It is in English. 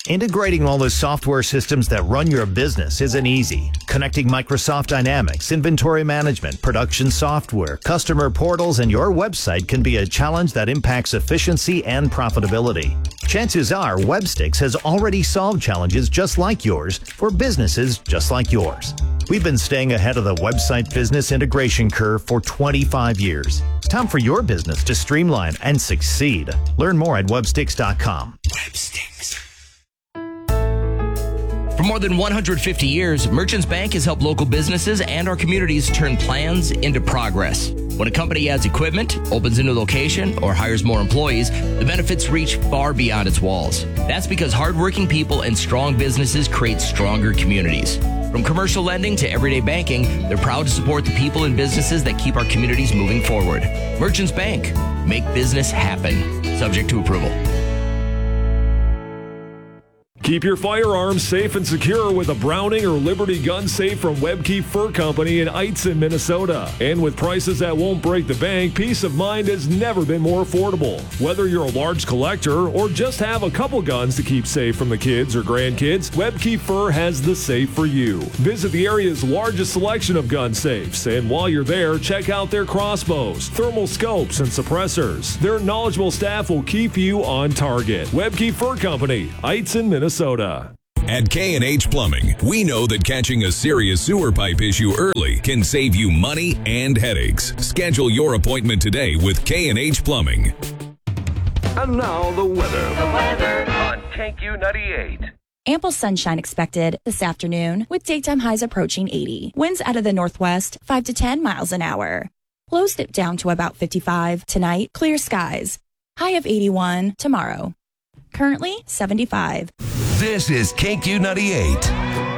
Integrating all the software systems that run your business isn't easy. Connecting Microsoft Dynamics, inventory management, production software, customer portals, and your website can be a challenge that impacts efficiency and profitability. Chances are Webstix has already solved challenges just like yours for businesses just like yours. We've been staying ahead of the website business integration curve for 25 years. It's time for your business to streamline and succeed. Learn more at Webstix.com. Webstix. For more than 150 years, Merchants Bank has helped local businesses and our communities turn plans into progress. When a company adds equipment, opens a new location, or hires more employees, the benefits reach far beyond its walls. That's because hardworking people and strong businesses create stronger communities. From commercial lending to everyday banking, they're proud to support the people and businesses that keep our communities moving forward. Merchants Bank. Make business happen. Subject to approval. Keep your firearms safe and secure with a Browning or Liberty gun safe from Webke Fur Company in Eitzen, Minnesota. And with prices that won't break the bank, peace of mind has never been more affordable. Whether you're a large collector or just have a couple guns to keep safe from the kids or grandkids, Webke Fur has the safe for you. Visit the area's largest selection of gun safes, and while you're there, check out their crossbows, thermal scopes, and suppressors. Their knowledgeable staff will keep you on target. Webke Fur Company, Eitzen, Minnesota. At K&H Plumbing, we know that catching a serious sewer pipe issue early can save you money and headaches. Schedule your appointment today with K&H Plumbing. And now the weather. On KQ98. Ample sunshine expected this afternoon with daytime highs approaching 80. Winds out of the northwest 5 to 10 miles an hour. Lows dip down to about 55 tonight. Clear skies. High of 81 tomorrow. Currently 75. This is KQ98.